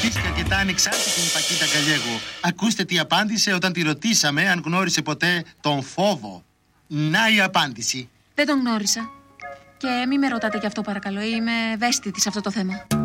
ρωτήστε αρκετά ανεξάρτητη την Πακίτα Γκαλιέγο. Ακούστε τι απάντησε όταν τη ρωτήσαμε αν γνώρισε ποτέ τον φόβο. Να η απάντηση. Δεν τον γνώρισα. Και μην με ρωτάτε γι' αυτό παρακαλώ. Είμαι ευαίσθητη σε αυτό το θέμα.